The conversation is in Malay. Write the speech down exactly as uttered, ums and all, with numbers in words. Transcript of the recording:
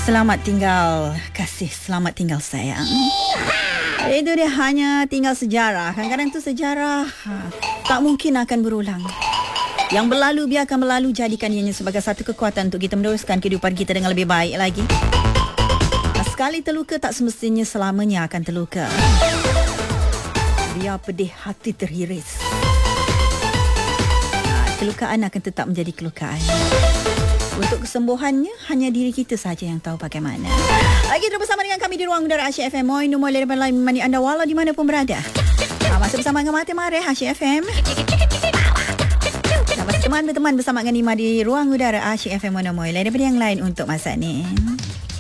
Selamat tinggal kasih, selamat tinggal sayang. Itu dia, hanya tinggal sejarah. Kadang-kadang tu sejarah ha, tak mungkin akan berulang. Yang berlalu biarkan berlalu, jadikan ianya sebagai satu kekuatan untuk kita meneruskan kehidupan kita dengan lebih baik lagi. Sekali terluka tak semestinya selamanya akan terluka. Biar pedih hati terhiris, ha, kelukaan akan tetap menjadi kelukaan. Untuk kesembuhannya, hanya diri kita saja yang tahu bagaimana. Lagi terus bersama dengan kami di Ruang Udara Asyik F M. Moi, nombor lain lain mani anda walau di mana pun berada. Ha, masih bersama dengan Mati Mare Asyik F M. Dan masih teman-teman bersama dengan Nima di Ruang Udara Asyik F M. Moi, lain daripada yang lain untuk masa ni.